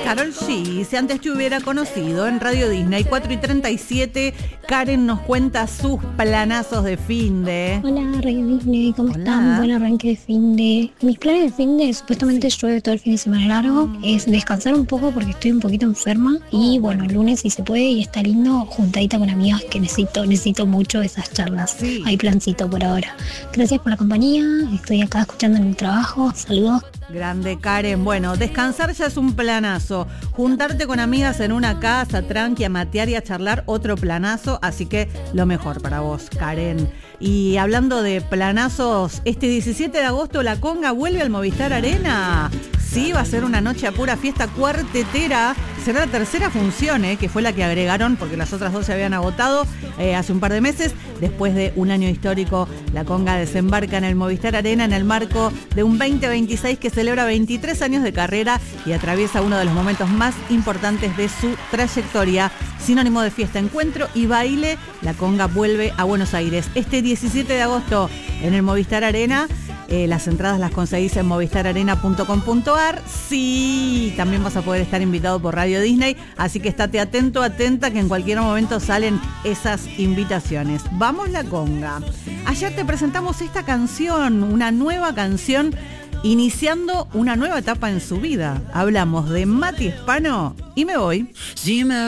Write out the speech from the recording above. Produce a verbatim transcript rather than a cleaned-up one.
Karol G, si antes te hubiera conocido en Radio Disney, cuatro y treinta y siete, Karen nos cuenta sus planazos de finde. Hola Radio Disney, ¿cómo Hola. están? Buen arranque de finde. Mis planes de finde, supuestamente llueve todo el fin de semana largo, es descansar un poco porque estoy un poquito enferma y bueno, el lunes si se puede y está lindo, juntadita con amigas que necesito, necesito mucho esas charlas. Sí. Hay plancito por ahora. Gracias por la compañía, estoy acá escuchando en el trabajo, saludos. Grande Karen. Bueno, descansar ya es un planazo. Juntarte con amigas en una casa, tranqui, a matear y a charlar, otro planazo. Así que lo mejor para vos, Karen. Y hablando de planazos, este diecisiete de agosto la Conga vuelve al Movistar Arena. Sí, va a ser una noche a pura fiesta cuartetera. Será la tercera función, eh, que fue la que agregaron, porque las otras dos se habían agotado eh, hace un par de meses. Después de un año histórico, la Conga desembarca en el Movistar Arena en el marco de un veinte veintiséis que celebra veintitrés años de carrera y atraviesa uno de los momentos más importantes de su trayectoria. Sinónimo de fiesta, encuentro y baile, la Conga vuelve a Buenos Aires este diecisiete de agosto en el Movistar Arena. Eh, las entradas las conseguís en movistar arena punto com punto ar. Sí, también vas a poder estar invitado por Radio Disney, así que estate atento, atenta, que en cualquier momento salen esas invitaciones. Vamos la Conga. Ayer te presentamos esta canción, una nueva canción iniciando una nueva etapa en su vida. Hablamos de Mati Spano y Me Voy. Si me